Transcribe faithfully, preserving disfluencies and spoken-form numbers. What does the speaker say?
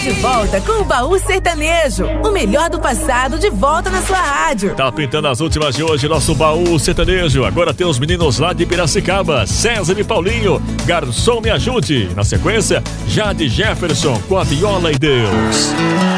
de volta com o Baú Sertanejo. O melhor do passado de volta na sua rádio. Tá pintando as últimas de hoje, nosso Baú Sertanejo. Agora tem os meninos lá de Piracicaba, César e Paulinho. Garçom Me Ajude. Na sequência, Jade Jefferson com a Viola e Deus.